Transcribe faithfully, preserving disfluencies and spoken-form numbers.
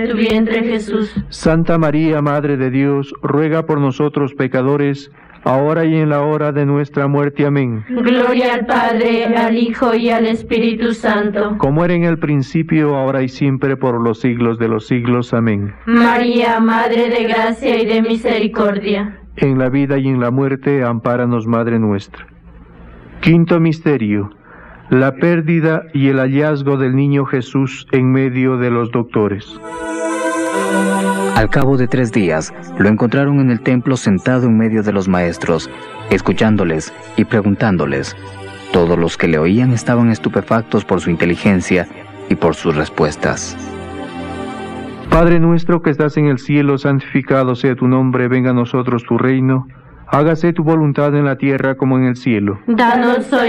tu vientre Jesús. Santa María, Madre de Dios, ruega por nosotros pecadores, ahora y en la hora de nuestra muerte. Amén. Gloria al Padre, al Hijo y al Espíritu Santo. Como era en el principio, ahora y siempre, por los siglos de los siglos. Amén. María, Madre de gracia y de misericordia. En la vida y en la muerte, ampáranos, Madre nuestra. Quinto misterio: la pérdida y el hallazgo del niño Jesús en medio de los doctores. Al cabo de tres días, lo encontraron en el templo sentado en medio de los maestros, escuchándoles y preguntándoles. Todos los que le oían estaban estupefactos por su inteligencia y por sus respuestas. Padre nuestro que estás en el cielo, santificado sea tu nombre, venga a nosotros tu reino. Hágase tu voluntad en la tierra como en el cielo. Danos hoy